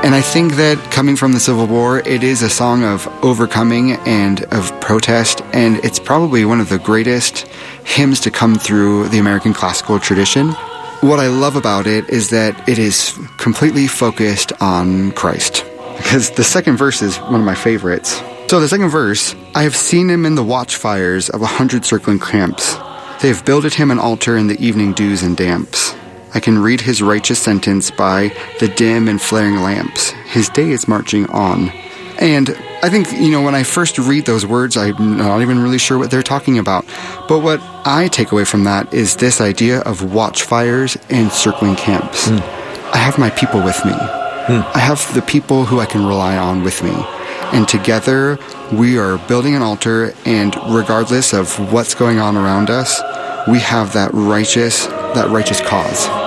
And I think that coming from the Civil War, it is a song of overcoming and of protest, and it's probably one of the greatest hymns to come through the American classical tradition. What I love about it is that it is completely focused on Christ, because the second verse is one of my favorites. So the second verse, I have seen him in the watchfires of 100 circling camps. They have builded him an altar in the evening dews and damps. I can read his righteous sentence by the dim and flaring lamps. His day is marching on. And I think, when I first read those words, I'm not even really sure what they're talking about. But what I take away from that is this idea of watchfires and circling camps. I have my people with me. I have the people who I can rely on with me. And together, we are building an altar, and regardless of what's going on around us, we have that righteous cause.